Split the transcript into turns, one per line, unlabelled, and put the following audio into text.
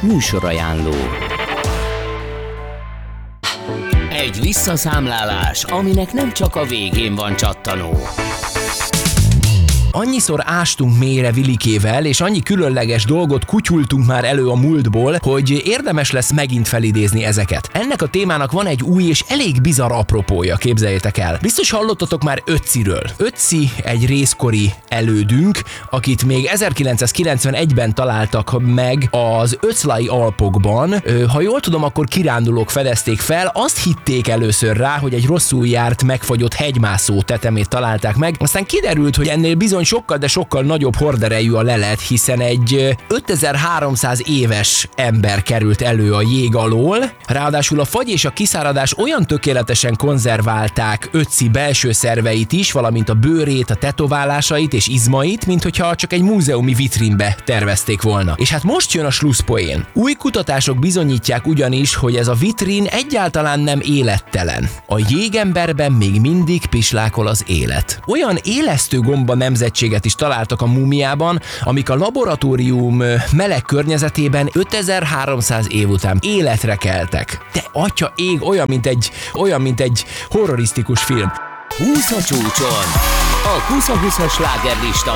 műsorajánló. Egy visszaszámlálás, aminek nem csak a végén van csattanó.
Annyiszor ástunk mélyre Vilikével, és annyi különleges dolgot kutyultunk már elő a múltból, hogy érdemes lesz megint felidézni ezeket. Ennek a témának van egy új és elég bizarr apropója, képzeljétek el. Biztos hallottatok már Ötziről. Ötzi egy részkori elődünk, akit még 1991-ben találtak meg az Ötzlai Alpokban. Ha jól tudom, akkor kirándulók fedezték fel, azt hitték először rá, hogy egy rosszul járt, megfagyott hegymászó tetemét találták meg. Aztán kiderült, hogy ennél bizony sokkal, de sokkal nagyobb horderejű a lelet, hiszen egy 5300 éves ember került elő a jég alól. Ráadásul a fagy és a kiszáradás olyan tökéletesen konzerválták Ötzi belső szerveit is, valamint a bőrét, a tetoválásait és izmait, mint hogyha csak egy múzeumi vitrínbe tervezték volna. És hát most jön a slusszpoén. Új kutatások bizonyítják ugyanis, hogy ez a vitrín egyáltalán nem élettelen. A jégemberben még mindig pislákol az élet. Olyan élesztő gomba nemzetséget is találtak a múmiában, amik a laboratórium meleg környezetében 5300 év után életre keltek. De atya ég, olyan, mint egy horrorisztikus film.
20 a csúcson. A 20-20-as slágerlista